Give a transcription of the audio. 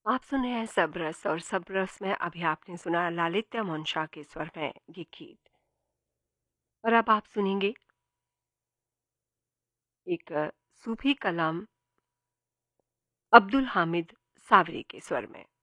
आप सुन रहे हैं सबरस और सबरस में अभी आपने सुना लालित्य मुंशा के स्वर में ये गीत। और अब आप सुनेंगे एक सूफी कलाम अब्दुल हामिद सावरी के स्वर में।